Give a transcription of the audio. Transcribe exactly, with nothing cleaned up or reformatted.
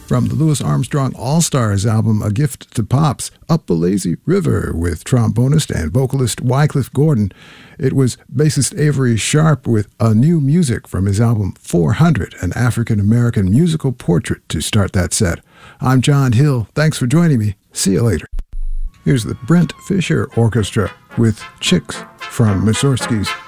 From the Louis Armstrong All-Stars album A Gift to Pops, Up a Lazy River with trombonist and vocalist Wycliffe Gordon. It was bassist Avery Sharp with A New Music from his album four hundred, an African-American musical portrait to start that set. I'm John Hill. Thanks for joining me. See you later. Here's the Brent Fisher Orchestra with Chicks from Mussorgsky's